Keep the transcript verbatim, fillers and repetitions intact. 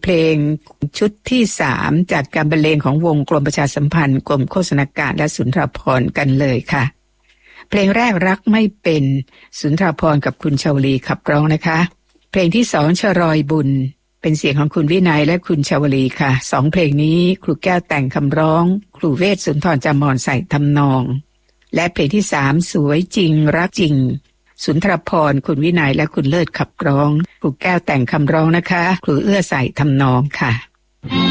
เพลงชุดที่สามจากการบรรเลงของวงกรมประชาสัมพันธ์กรมโฆษณาการและสุนทรภรณ์กันเลยค่ะเพลงแรกรักไม่เป็นสุนทรภรณ์กับคุณชวลีขับร้องนะคะเพลงที่สองชรอยบุญเป็นเสียงของคุณวินัยและคุณชวลีค่ะสองเพลงนี้ครูแก้วแต่งคำร้องครูเวชสุนทรจามรใส่ทำนองและเพลงที่สามสวยจริงรักจริงสุนทรภรณ์คุณวินัยและคุณเลิศขับร้องครูแก้วแต่งคำร้องนะคะครูเอื้อใส่ทำนองค่ะ